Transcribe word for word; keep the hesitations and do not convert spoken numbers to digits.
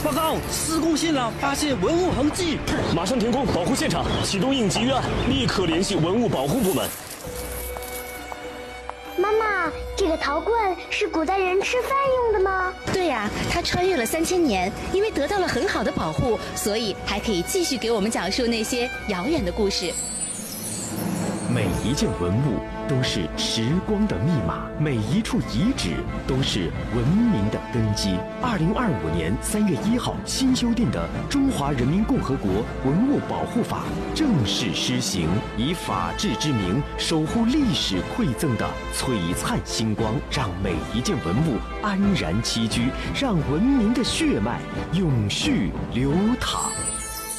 报告，施工现场发现文物痕迹， 马上停工保护现场，启动应急预案，立刻联系文物保护部门。 妈妈，这个陶罐是古代人吃饭用的吗？ 对呀、啊，它穿越了三千年，因为得到了很好的保护，所以还可以继续给我们讲述那些遥远的故事。 每一件文物都是时光的密码，每一处遗址都是文明的根基。二零二五年三月一号新修订的《中华人民共和国文物保护法》正式施行，以法治之名守护历史馈赠的璀璨星光，让每一件文物安然栖居，让文明的血脉永续流淌。